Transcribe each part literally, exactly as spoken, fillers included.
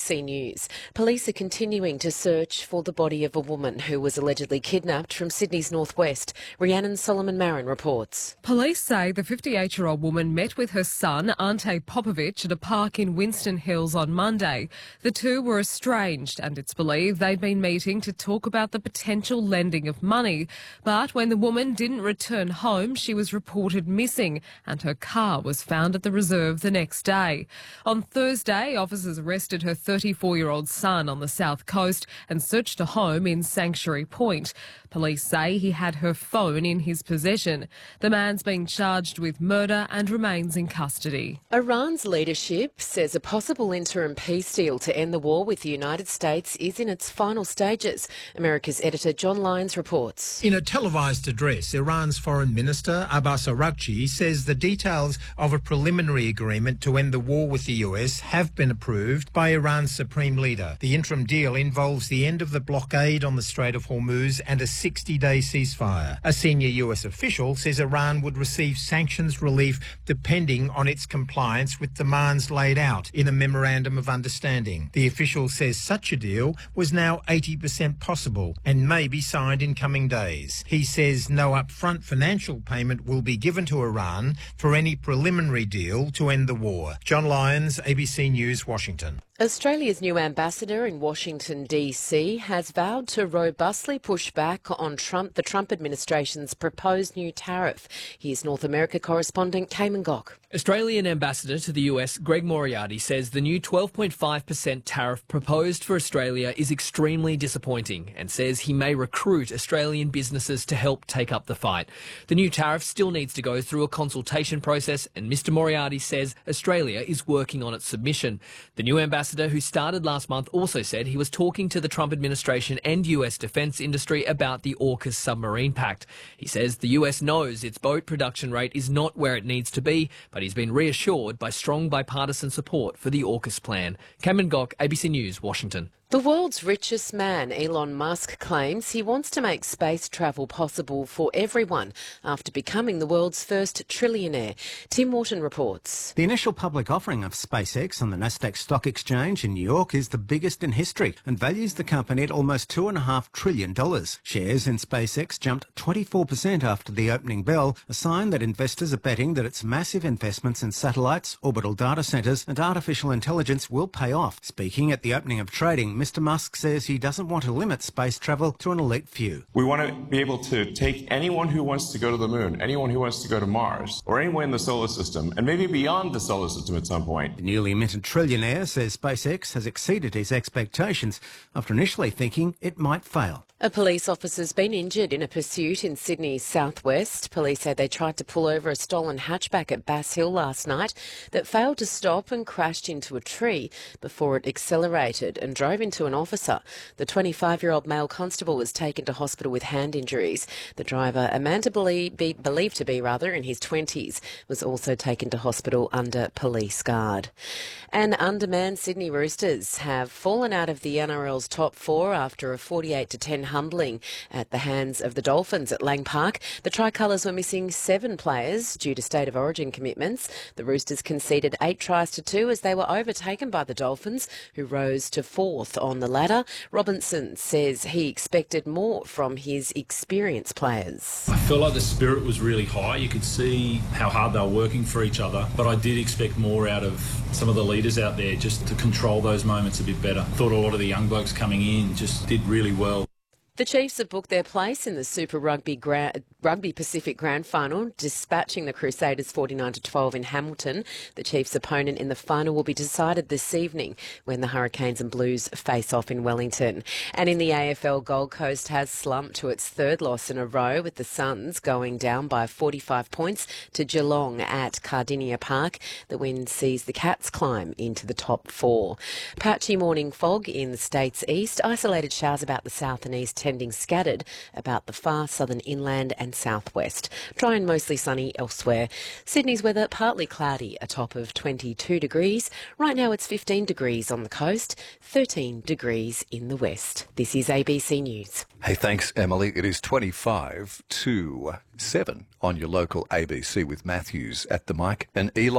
C News. Police are continuing to search for the body of a woman who was allegedly kidnapped from Sydney's northwest. Rhiannon Solomon-Marin reports. Police say the fifty-eight-year-old woman met with her son, Ante Popovic, at a park in Winston Hills on Monday. The two were estranged, and it's believed they'd been meeting to talk about the potential lending of money. But when the woman didn't return home, she was reported missing, and her car was found at the reserve the next day. On Thursday, officers arrested her thirty-four-year-old son on the south coast and searched a home in Sanctuary Point. Police say he had her phone in his possession. The man's been charged with murder and remains in custody. Iran's leadership says a possible interim peace deal to end the war with the United States is in its final stages. America's editor John Lyons reports. In a televised address, Iran's Foreign Minister Abbas Araghchi says the details of a preliminary agreement to end the war with the U S have been approved by Iran's supreme leader. The interim deal involves the end of the blockade on the Strait of Hormuz and a sixty-day ceasefire. A senior U S official says Iran would receive sanctions relief depending on its compliance with demands laid out in a memorandum of understanding. The official says such a deal was now eighty percent possible and may be signed in coming days. He says no upfront financial payment will be given to Iran for any preliminary deal to end the war. John Lyons, A B C News, Washington. Australia's new ambassador in Washington, D C has vowed to robustly push back on Trump, the Trump administration's proposed new tariff. Here's North America correspondent Cayman Gok. Australian ambassador to the U S, Greg Moriarty, says the new twelve point five percent tariff proposed for Australia is extremely disappointing and says he may recruit Australian businesses to help take up the fight. The new tariff still needs to go through a consultation process, and Mr Moriarty says Australia is working on its submission. The new ambassador, who started last month, also said he was talking to the Trump administration and U S defence industry about the AUKUS submarine pact. He says the U S knows its boat production rate is not where it needs to be, but he's been reassured by strong bipartisan support for the AUKUS plan. Cameron Gok, A B C News, Washington. The world's richest man, Elon Musk, claims he wants to make space travel possible for everyone after becoming the world's first trillionaire. Tim Morton reports. The initial public offering of SpaceX on the Nasdaq Stock Exchange in New York is the biggest in history and values the company at almost two point five trillion dollars. Shares in SpaceX jumped twenty-four percent after the opening bell, a sign that investors are betting that its massive investments in satellites, orbital data centres and artificial intelligence will pay off. Speaking at the opening of trading, Mister Musk says he doesn't want to limit space travel to an elite few. We want to be able to take anyone who wants to go to the moon, anyone who wants to go to Mars, or anywhere in the solar system, and maybe beyond the solar system at some point. The newly minted trillionaire says SpaceX has exceeded his expectations after initially thinking it might fail. A police officer's been injured in a pursuit in Sydney's southwest. Police say they tried to pull over a stolen hatchback at Bass Hill last night that failed to stop and crashed into a tree before it accelerated and drove into an officer. The twenty-five-year-old male constable was taken to hospital with hand injuries. The driver, a man to believe, be, believed to be rather in his twenties, was also taken to hospital under police guard. And undermanned Sydney Roosters have fallen out of the N R L's top four after a forty-eight to ten humbling at the hands of the Dolphins at Lang Park. The Tricolours were missing seven players due to state of origin commitments. The Roosters conceded eight tries to two as they were overtaken by the Dolphins, who rose to fourth on the ladder. Robinson says he expected more from his experienced players. I felt like the spirit was really high. You could see how hard they were working for each other, but I did expect more out of some of the leaders out there just to control those moments a bit better. Thought a lot of the young blokes coming in just did really well. The Chiefs have booked their place in the Super Rugby Gra- Rugby Pacific Grand Final, dispatching the Crusaders forty-nine to twelve in Hamilton. The Chiefs' opponent in the final will be decided this evening when the Hurricanes and Blues face off in Wellington. And in the A F L, Gold Coast has slumped to its third loss in a row, with the Suns going down by forty-five points to Geelong at Cardinia Park. The win sees the Cats climb into the top four. Patchy morning fog in the state's east, isolated showers about the south and east tending scattered about the far southern inland and southwest. Dry and mostly sunny elsewhere. Sydney's weather partly cloudy, a top of twenty-two degrees. Right now it's fifteen degrees on the coast, thirteen degrees in the west. This is A B C News. Hey, thanks, Emily. It is twenty-five to seven on your local A B C with Matthews at the mic. And Elon,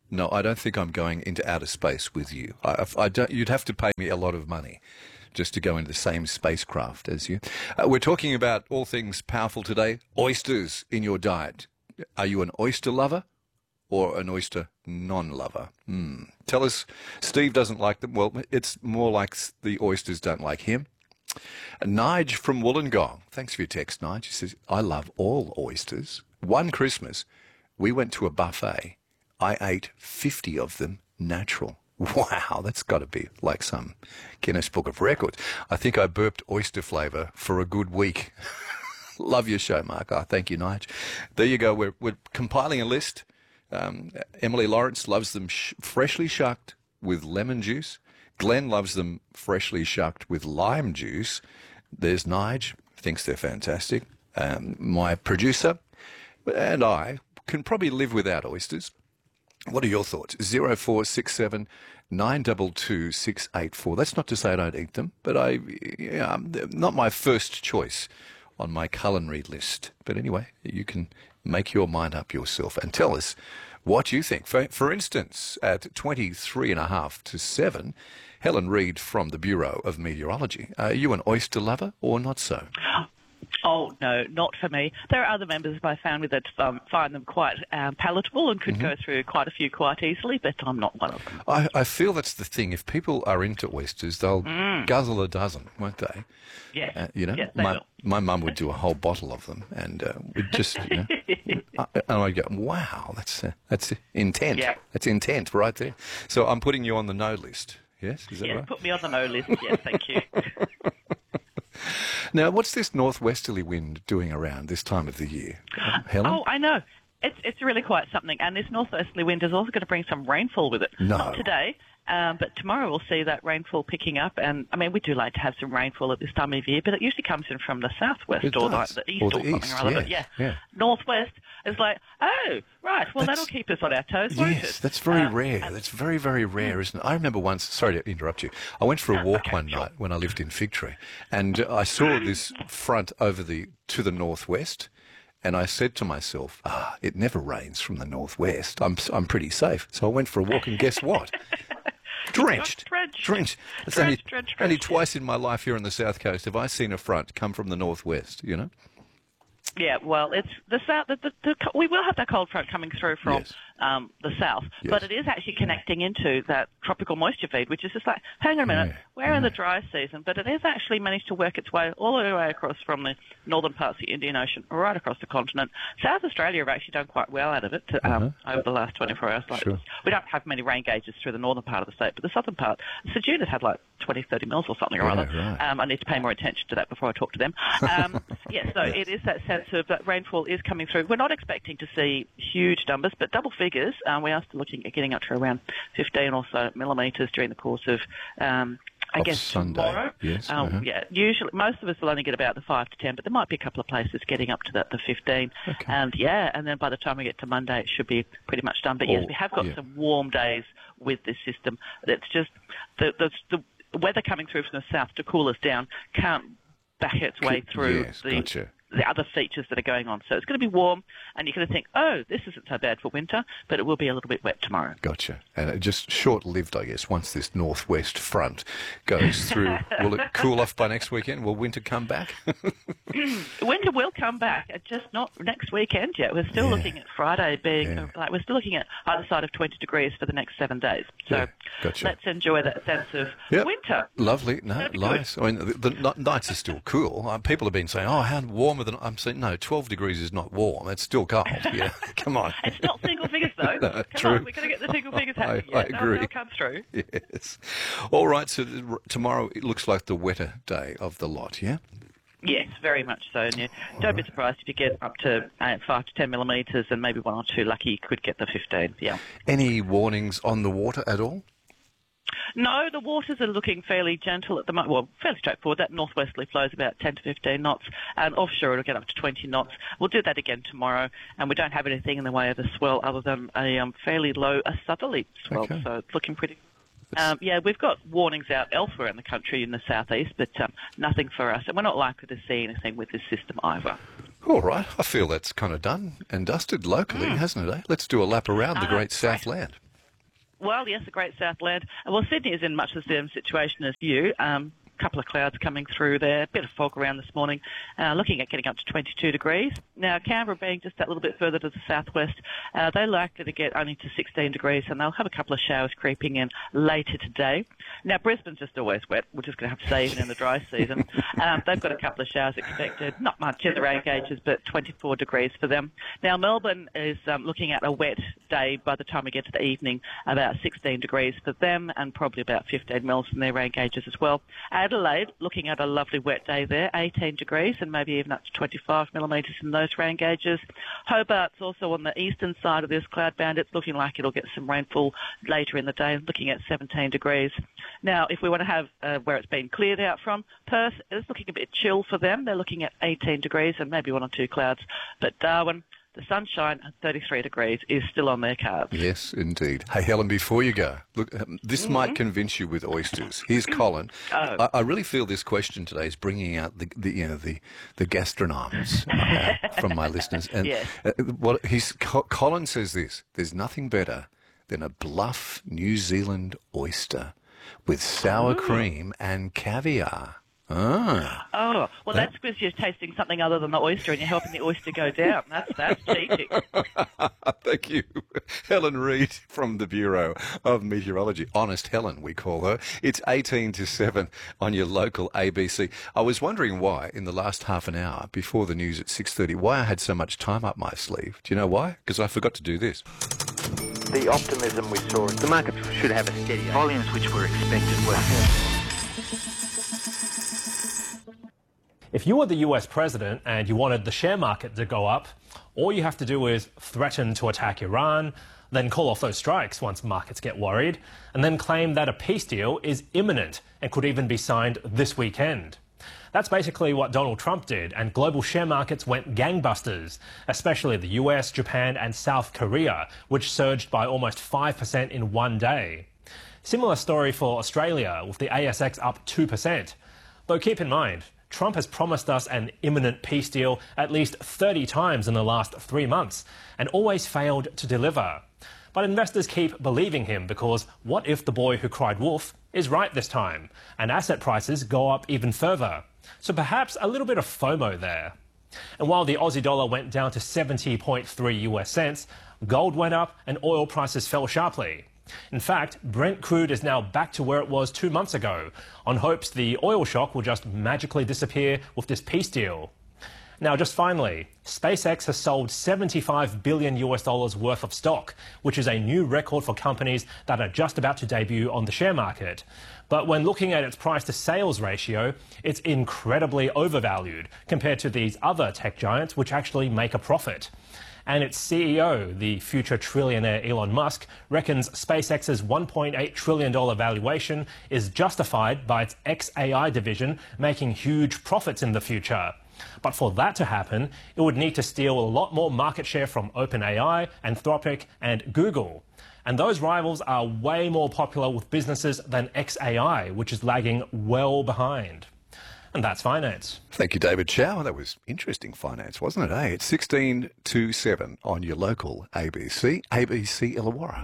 No, I don't think I'm going into outer space with you. I, I don't. You'd have to pay me a lot of money just to go into the same spacecraft as you. Uh, we're talking about all things powerful today. Oysters in your diet. Are you an oyster lover or an oyster non-lover? Hmm. Tell us. Steve doesn't like them. Well, it's more like the oysters don't like him. Nige from Wollongong. Thanks for your text, Nige. He says, I love all oysters. One Christmas, we went to a buffet. I ate fifty of them natural. Wow, that's got to be like some Guinness Book of Records. I think I burped oyster flavour for a good week. Love your show, Mark. Oh, thank you, Nige. There you go. We're, we're compiling a list. Um, Emily Lawrence loves them sh- freshly shucked with lemon juice. Glenn loves them freshly shucked with lime juice. There's Nige, thinks they're fantastic. Um, my producer and I can probably live without oysters. What are your thoughts? zero four six seven nine two two six eight four. That's not to say I don't eat them, but I, yeah, not my first choice on my culinary list. But anyway, you can make your mind up yourself and tell us what you think. For, for instance, at twenty-three and a half to seven, Helen Reid from the Bureau of Meteorology. Are you an oyster lover or not so? Oh, no, not for me. There are other members of my family that um, find them quite um, palatable and could mm-hmm. go through quite a few quite easily, but I'm not one of them. I, I feel that's the thing. If people are into oysters, they'll mm. guzzle a dozen, won't they? Yes. Uh, you know, yes, my will. my mum would do a whole bottle of them, and uh, we'd just, you know, I, and I'd go, wow, that's uh, that's intent. Yeah. That's intent right there. So I'm putting you on the no list. Yes, is that yes, right? Put me on the no list. Yes, thank you. Now, what's this northwesterly wind doing around this time of the year, uh, Helen? Oh, I know. It's it's really quite something. And this northwesterly wind is also going to bring some rainfall with it. No. Not today, um, but tomorrow we'll see that rainfall picking up. And, I mean, we do like to have some rainfall at this time of year, but it usually comes in from the southwest it or does. the, the east or, or, the something east, or other. yeah, But, yeah, yeah. northwest is like, oh, right, well, That's, that'll keep us on our toes, won't yes, it? that's very Uh, rare. That's very, very rare, isn't it? I remember once, sorry to interrupt you, I went for a walk okay, one sure. night when I lived in Figtree, and I saw this front over the to the northwest, and I said to myself, ah, it never rains from the northwest. I'm I'm pretty safe. So I went for a walk, and guess what? Drenched. Drenched. Drenched. It's Drenched, only, drenched, only drenched, twice in my life here on the south coast have I seen a front come from the northwest, you know? Yeah, well, it's the south. The, the, the, we will have that cold front coming through from Yes. um, the south, Yes. but it is actually connecting into that tropical moisture feed, which is just like, hang on a minute, Yeah, we're in the dry season, but it has actually managed to work its way all the way across from the northern parts of the Indian Ocean, right across the continent. South Australia have actually done quite well out of it um, Uh-huh. over the last twenty-four hours. Like Sure. We don't have many rain gauges through the northern part of the state, but the southern part, Sajid had like twenty, thirty mils or something or Yeah, other. right. Um, I need to pay more attention to that before I talk to them. Um, yeah, so it is that sense of that rainfall is coming through. We're not expecting to see huge numbers, but double figures. Um, we are still looking at getting up to around fifteen or so millimetres during the course of, um, I Of guess, Sunday, tomorrow. yes, Um, uh-huh. Yeah, usually most of us will only get about the five to ten, but there might be a couple of places getting up to that the fifteen. Okay. And yeah, and then by the time we get to Monday, it should be pretty much done. But yes, Oh, we have got yeah. some warm days with this system. It's just the the, the weather coming through from the south to cool us down can't back its way through Yes, the gotcha. the other features that are going on. So it's going to be warm, and you're going to think, oh, this isn't so bad for winter, but it will be a little bit wet tomorrow. Gotcha. And it just short-lived, I guess, once this northwest front goes through. Will it cool off by next weekend? Will winter come back? Winter will come back, uh, just not next weekend yet. We're still Yeah. looking at Friday being, Yeah. uh, like, we're still looking at either side of twenty degrees for the next seven days. So Yeah, gotcha. let's enjoy that sense of Yep. winter. Lovely. No, That'd be good. nice. I mean, the, the n- nights are still cool. Uh, people have been saying, oh, how warmer than... I'm saying, no, twelve degrees is not warm. It's still cold. Yeah, come on. It's not single figures, though. No, Come true. on, we're going to get the single figures happening. I- I yeah, agree. They'll, they'll come through. Yes. All right, so th- r- tomorrow it looks like the wetter day of the lot, yeah? Yes, very much so. And you don't be surprised if you get up to uh, five to ten millimetres, and maybe one or two lucky you could get the fifteen. Yeah. Any warnings on the water at all? No, the waters are looking fairly gentle at the moment. Well, fairly straightforward. That northwesterly flows about ten to fifteen knots, and offshore it'll get up to twenty knots. We'll do that again tomorrow, and we don't have anything in the way of a swell other than a um, fairly low a southerly swell. Okay. So it's looking pretty. Um, yeah, we've got warnings out elsewhere in the country in the southeast, but um, nothing for us, and we're not likely to see anything with this system either. All right, I feel that's kind of done and dusted locally, Mm. hasn't it, eh? Let's do a lap around the I know, great it's great. Southland. Well, yes, the Great Southland. Well, Sydney is in much the same situation as you. Um, couple of clouds coming through there, a bit of fog around this morning, uh, looking at getting up to twenty-two degrees. Now, Canberra being just that little bit further to the southwest, uh, they're likely to get only to sixteen degrees, and they'll have a couple of showers creeping in later today. Now, Brisbane's just always wet. We're just going to have to say even in the dry season. Um, they've got a couple of showers expected, not much in the rain gauges, but twenty-four degrees for them. Now, Melbourne is um, looking at a wet day by the time we get to the evening, about sixteen degrees for them, and probably about fifteen mils in their rain gauges as well. Adelaide, looking at a lovely wet day there, eighteen degrees and maybe even up to twenty-five millimetres in those rain gauges. Hobart's also on the eastern side of this cloud band. It's looking like it'll get some rainfall later in the day, looking at seventeen degrees. Now, if we want to have uh, where it's been cleared out from, Perth is looking a bit chill for them. They're looking at eighteen degrees and maybe one or two clouds. But Darwin, the sunshine at thirty-three degrees is still on their cards. Yes, indeed. Hey, Helen, before you go, look, um, this mm-hmm. might convince you with oysters. Here's Colin. Oh. I, I really feel this question today is bringing out the, the you know, the, the gastronomes uh, from my listeners. And yes. uh, what he's, Colin says this: there's nothing better than a bluff New Zealand oyster with sour oh. cream and caviar. Ah. Oh, well, that... that's because you're tasting something other than the oyster and you're helping the oyster go down. That's that's cheating. Thank you. Helen Reid from the Bureau of Meteorology. Honest Helen, we call her. It's eighteen to seven on your local A B C. I was wondering why, in the last half an hour before the news at six thirty, why I had so much time up my sleeve. Do you know why? Because I forgot to do this. The optimism we saw, the market should have a steady volumes which were expected were... If you were the U S president and you wanted the share market to go up, all you have to do is threaten to attack Iran, then call off those strikes once markets get worried, and then claim that a peace deal is imminent and could even be signed this weekend. That's basically what Donald Trump did, and global share markets went gangbusters, especially the U S, Japan and South Korea, which surged by almost five percent in one day. Similar story for Australia, with the A S X up two percent. Though keep in mind, Trump has promised us an imminent peace deal at least thirty times in the last three months and always failed to deliver. But investors keep believing him because what if the boy who cried wolf is right this time and asset prices go up even further? So perhaps a little bit of FOMO there. And while the Aussie dollar went down to seventy point three U S cents, gold went up and oil prices fell sharply. In fact, Brent crude is now back to where it was two months ago, on hopes the oil shock will just magically disappear with this peace deal. Now, just finally, SpaceX has sold seventy-five billion U S dollars worth of stock, which is a new record for companies that are just about to debut on the share market. But when looking at its price-to-sales ratio, it's incredibly overvalued compared to these other tech giants, which actually make a profit. And its C E O, the future trillionaire Elon Musk, reckons SpaceX's one point eight trillion dollars valuation is justified by its X A I division making huge profits in the future. But for that to happen, it would need to steal a lot more market share from OpenAI, Anthropic and Google. And those rivals are way more popular with businesses than X A I, which is lagging well behind. And that's finance. Thank you, David Chow. That was interesting finance, wasn't it? Eh? It's sixteen to seven on your local A B C, A B C Illawarra.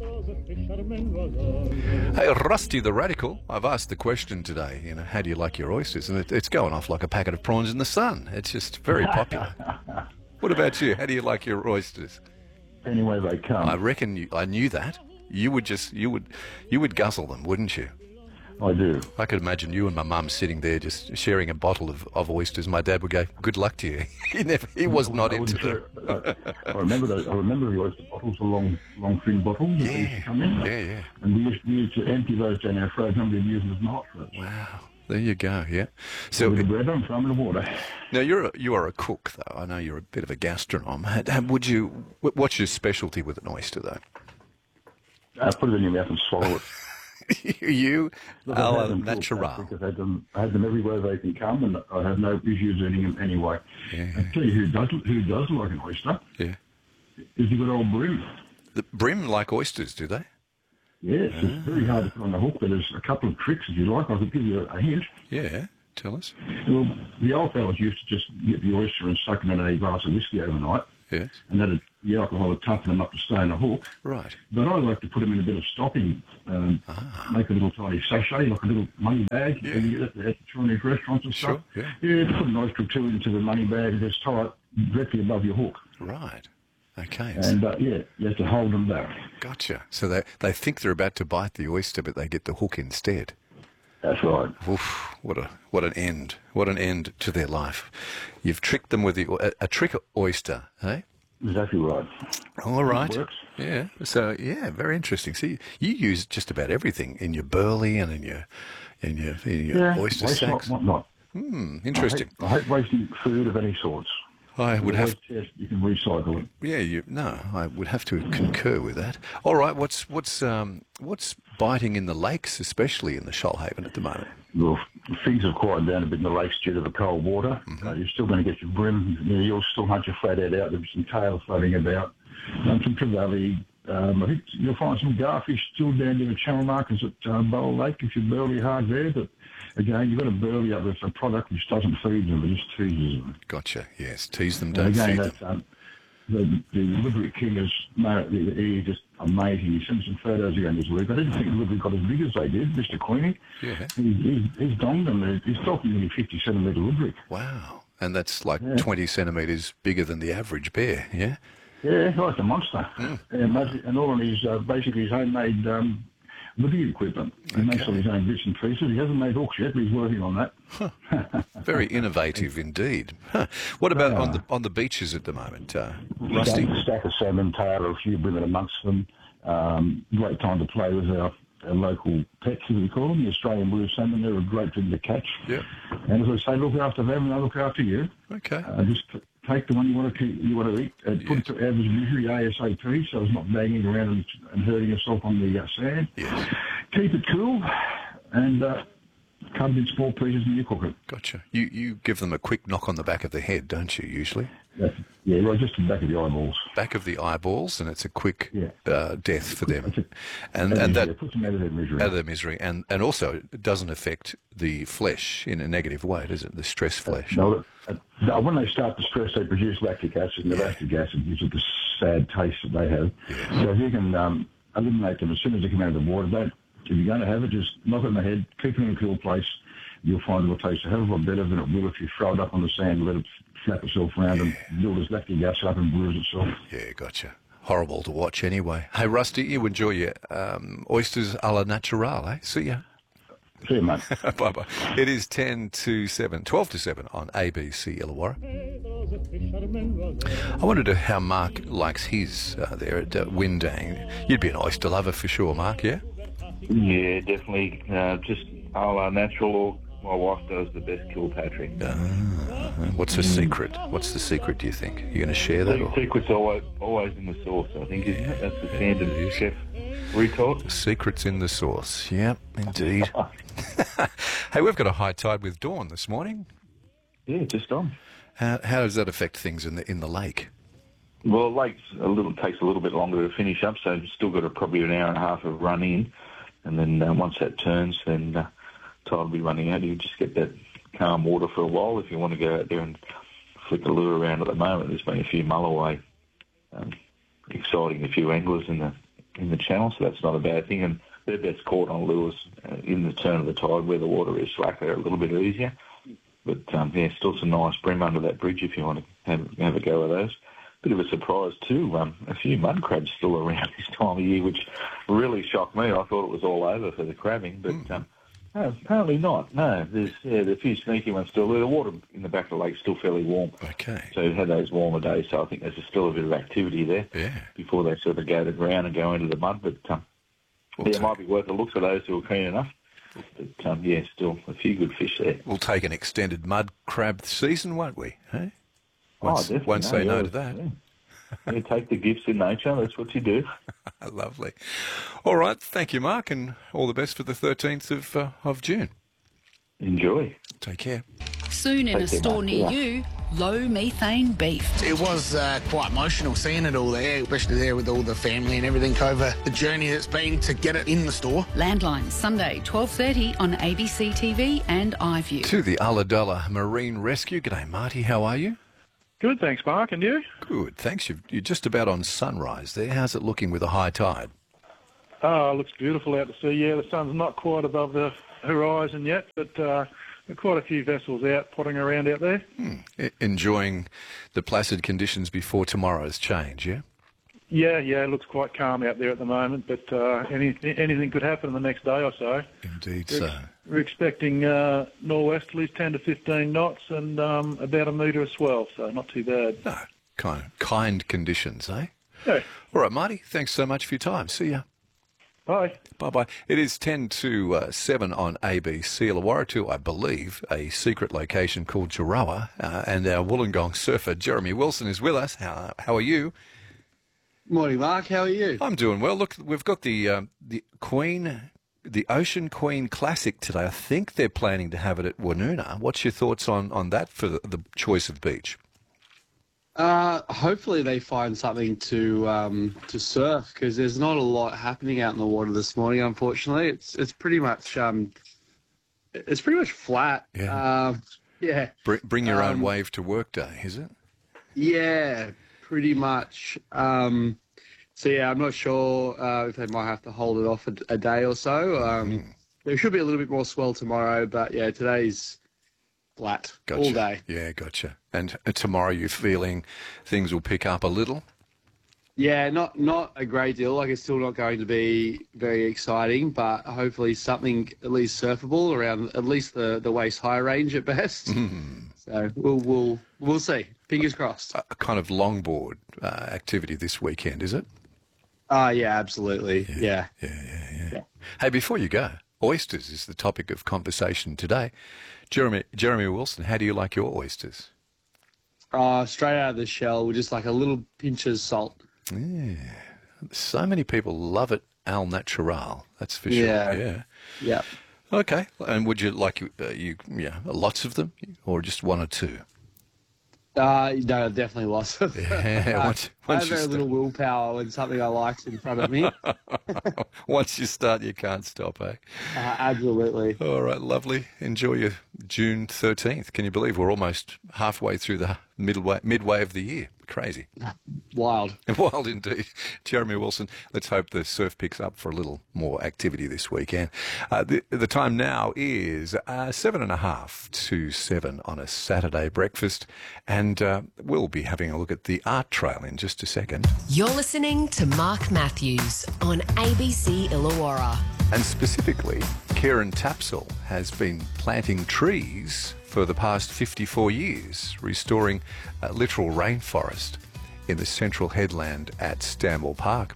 Hey, Rusty the Radical, I've asked the question today, you know, how do you like your oysters? And it, it's going off like a packet of prawns in the sun. It's just very popular. What about you? How do you like your oysters? Any way they come. I reckon you, I knew that. You would just, you would, you would guzzle them, wouldn't you? I do. I could imagine you and my mum sitting there just sharing a bottle of, of oysters. My dad would go, "Good luck to you." he never, he was no, not into them. I, I remember those. I remember the oyster bottles, the long, long thin bottles. Yeah, that used to come in. yeah, yeah. And we used, we used to empty those down our fridge and we'd use them as hot fridge. Wow. There you go. Yeah. So with the bread on, some in the water. Now you're a, you are a cook, though. I know you're a bit of a gastronome. Would you? What's your specialty with an oyster, though? I put it in your mouth and swallow it. you Look, are natural. Because I had them, I had them everywhere they can come, and I have no issues eating them anyway. Yeah. I tell you who does who does like an oyster. Yeah. Is the good old bream. The bream like oysters, do they? Yes, ah. It's very hard to put on the hook, but there's a couple of tricks if you like. I could give you a hint. Yeah, tell us. Well, the old fellas used to just get the oyster and suck it in a glass of whiskey overnight. Yes. And that the alcohol would toughen them up to stay in a hook. Right. But I like to put them in a bit of stocking, um, ah. make a little tiny sachet, like a little money bag. Yeah. And you get that at the Chinese restaurants and Sure, stuff. yeah. Yeah, put an oyster or two into the money bag and just tie it directly above your hook. Right. Okay. And, uh, yeah, you have to hold them back. Gotcha. So they, they think they're about to bite the oyster, but they get the hook instead. That's right. Oof, what a what an end! What an end to their life. You've tricked them with the, a, a trick oyster, eh? Exactly right. All right. It works. Yeah. So yeah, very interesting. See, you use just about everything in your burley and in your in your in your Yeah, oyster waste sacks. not, not. Hmm. Interesting. I hate, I hate wasting food of any sorts. I would have. Yes, you can recycle it. Yeah, you no, I would have to concur with that. All right, what's what's um what's biting in the lakes, especially in the Shoalhaven at the moment? Well, things have quieted down a bit in the lakes due to the cold water. Mm-hmm. Uh, you're still going to get your bream. You know, you'll still hunt your flathead out. There's some tails floating about. Um, some trevally. Um, I think you'll find some garfish still down near the channel markers at uh, Bowl Lake if you burley hard there. But again, you've got to burley up with a product which doesn't feed them, it just teases them. Gotcha. Yes, tease them, And don't again, feed that's, them. um, the, the Livery King is mate, he's just amazing. He sent some photos again this week. I didn't think Livery got as big as they did, Mister Queenie. Yeah. He, he's, he's donged them. He's talking nearly fifty centimetre Livery. Wow. And that's like Yeah. twenty centimetres bigger than the average bear, yeah? Yeah, he's like a monster. Mm. And, most- and all of his, uh, basically his homemade um, living equipment. He Okay. makes all his own bits and pieces. He hasn't made hooks yet, but he's working on that. Very innovative indeed. Huh. What about on the on the beaches at the moment, uh, Rusty? Stack, stack of salmon, tail, a few women amongst them. Um, great time to play with our, our local pets, as we call them, the Australian blue salmon. They're a great thing to catch. Yeah. And as I say, look after them and they look after you. Okay. Uh, just t- take the one you want to keep, you want to eat, and put it to average misery ASAP, so it's not banging around and, and hurting yourself on the uh, sand. Yes. Keep it cool, and uh, cut it in small pieces and you cook it. Gotcha. You you give them a quick knock on the back of the head, don't you, usually? That's, yeah, right, just the back of the eyeballs. Back of the eyeballs, and it's a quick Yeah. uh, death for them. That's it. And That and misery, that it puts them out of their misery. out of their misery, and, and also it doesn't affect the flesh in a negative way, does it? The stress flesh. No, uh, uh, when they start to stress, they produce lactic acid, and the Yeah. lactic acid gives it the sad taste that they have. Yeah. So if you can um, eliminate them as soon as they come out of the water, don't, if you're going to have it, just knock it on the head, keep it in a cool place. You'll find it'll taste a hell of a lot better than it will if you throw it up on the sand and let it flap itself around and build its lactic acid up and bruise itself. Yeah, gotcha. Horrible to watch anyway. Hey, Rusty, you enjoy your um, oysters a la naturale, eh? See ya. See you, mate. Bye-bye. It is ten to seven, twelve to seven on A B C Illawarra. I wondered how Mark likes his uh, there at uh, Windang. You'd be an oyster lover for sure, Mark, yeah? Yeah, definitely. Uh, just a la natural, or my wife does the best Kilpatrick. Uh, what's the secret? What's the secret, do you think? You're going to share that? The Or? secret's always, always in the sauce, I think. Isn't it? That's the standard chef retort. The secret's in the sauce. Yep, indeed. Hey, we've got a high tide with Dawn this morning. Yeah, just on. How, how does that affect things in the in the lake? Well, lake's a little takes a little bit longer to finish up, so you've still got a, probably an hour and a half of run in, and then uh, once that turns, then uh, tide will be running out. You just get that calm water for a while. If you want to go out there and flick a lure around at the moment, there's been a few mulloway um, exciting a few anglers in the in the channel, so that's not a bad thing. And they're best caught on lures uh, in the turn of the tide where the water is slack. They're a little bit easier. But, um, yeah, still some nice bream under that bridge if you want to have, have a go at those. Bit of a surprise, too. Um, a few mud crabs still around this time of year, which really shocked me. I thought it was all over for the crabbing, but mm. um, no, apparently not. No, there's, yeah, there's a few sneaky ones still. The water in the back of the lake's still fairly warm. Okay. So we've had those warmer days, so I think there's still a bit of activity there Yeah. before they sort of go to the ground and go into the mud. But, um, We'll yeah, take- it might be worth a look for those who are keen enough. But, um, yeah, still a few good fish there. We'll take an extended mud crab season, won't we? Hey? Oh, Won't, definitely. won't say no yeah, to that. Yeah. You take the gifts in nature, that's what you do. Lovely. All right, thank you, Mark, and all the best for the thirteenth of uh, of June. Enjoy. Take care. Soon in a Take care, store mate. near Yeah. you, low methane beef. It was uh, quite emotional seeing it all there, especially there with all the family and everything over the journey it's been to get it in the store. Landline, Sunday, twelve thirty on A B C T V and iView. To the Ulladulla Marine Rescue. G'day, Marty. How are you? Good, thanks, Mark. And you? Good, thanks. You've, you're just about on sunrise there. How's it looking with a high tide? Oh, it looks beautiful out to sea. Yeah, the sun's not quite above the horizon yet, but uh, there are quite a few vessels out, potting around out there. Hmm. E- enjoying the placid conditions before tomorrow's change, yeah? Yeah, yeah, it looks quite calm out there at the moment, but uh, any, anything could happen in the next day or so. Indeed we're, so. We're expecting uh, nor'westerlies ten to fifteen knots and um, about a metre of swell, so not too bad. No, kind, kind conditions, eh? Yeah. All right, Marty, thanks so much for your time. See ya. Bye. Bye-bye. It is ten to seven on A B C. Illawarra to, I believe, a secret location called Jarawa, uh, and our Wollongong surfer, Jeremy Wilson, is with us. How, how are you? Morning, Mark. How are you? I'm doing well. Look, we've got the um, the Queen, the Ocean Queen Classic today. I think they're planning to have it at Woonona. What's your thoughts on, on that for the, the choice of beach? Uh, hopefully they find something to um, to surf, because there's not a lot happening out in the water this morning. Unfortunately, it's it's pretty much um, it's pretty much flat. Yeah. Uh, yeah. Bring, bring your um, own wave to work day, is it? Yeah, pretty much. Um, so yeah, I'm not sure uh, if they might have to hold it off a, a day or so. Um, mm. There should be a little bit more swell tomorrow, but yeah, today's flat Gotcha. all day. Yeah, gotcha. And uh, tomorrow you're feeling things will pick up a little? Yeah, not not a great deal. Like, it's still not going to be very exciting, but hopefully something at least surfable around at least the, the waist high range at best. Mm. So we'll we'll we'll see. Fingers crossed. A kind of longboard uh, activity this weekend, is it? Ah, uh, yeah, absolutely. Yeah. Yeah. Yeah, yeah, yeah. yeah. Hey, before you go, oysters is the topic of conversation today. Jeremy Jeremy Wilson, how do you like your oysters? Uh, straight out of the shell with just like a little pinch of salt. Yeah. So many people love it al natural, that's for sure. Yeah. Yeah. Yeah. Okay. And would you like, uh, you, yeah, lots of them or just one or two? Uh, no, definitely lots of them. Yeah, once, I once have you very start... little willpower when something I like's in front of me. Once you start, you can't stop, eh? Uh, absolutely. All right, lovely. Enjoy your June thirteenth. Can you believe we're almost halfway through the midway, midway of the year? Crazy. Wild. Wild indeed. Jeremy Wilson, let's hope the surf picks up for a little more activity this weekend. Uh, the, the time now is uh, seven and a half to seven on a Saturday breakfast, and uh, we'll be having a look at the art trail in just a second. You're listening to Mark Matthews on A B C Illawarra. And specifically, Kieran Tapsell has been planting trees for the past fifty-four years, restoring a literal rainforest in the central headland at Stanwell Park.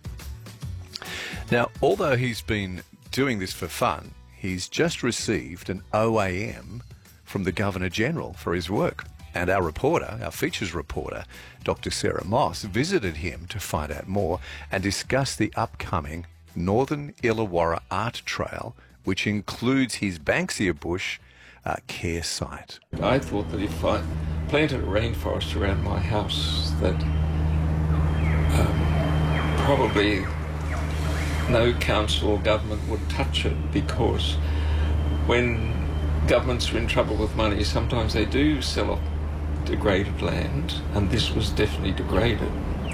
Now, although he's been doing this for fun, he's just received an O A M from the Governor-General for his work. And our reporter, our features reporter, Doctor Sarah Moss, visited him to find out more and discuss the upcoming Northern Illawarra Art Trail, which includes his Banksia Bush Uh, care site. I thought that if I planted a rainforest around my house, that um, probably no council or government would touch it, because when governments are in trouble with money, sometimes they do sell off degraded land, and this was definitely degraded.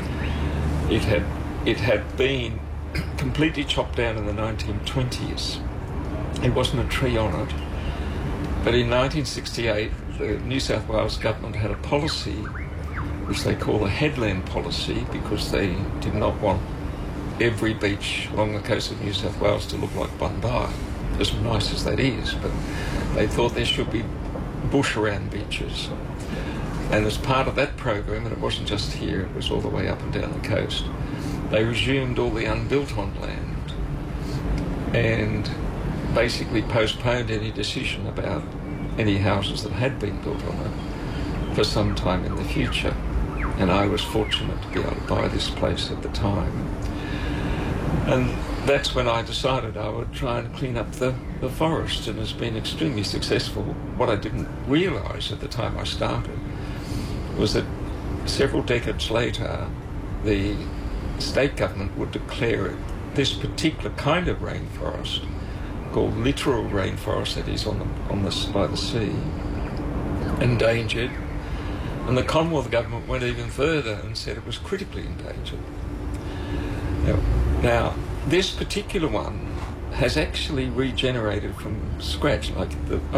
It had it had been completely chopped down in the nineteen twenties. There wasn't a tree on it. But in nineteen sixty-eight, the New South Wales government had a policy which they call a headland policy, because they did not want every beach along the coast of New South Wales to look like Bondi, as nice as that is. But they thought there should be bush around beaches. And as part of that program, and it wasn't just here, it was all the way up and down the coast, they resumed all the unbuilt on land and basically postponed any decision about any houses that had been built on it for some time in the future. And I was fortunate to be able to buy this place at the time. And that's when I decided I would try and clean up the, the forest, and it's been extremely successful. What I didn't realise at the time I started was that several decades later, the state government would declare this particular kind of rainforest, called littoral rainforest, that is on the on the by the sea, endangered, And the Commonwealth Government went even further and said it was critically endangered. Now, now this particular one has actually regenerated from scratch, like the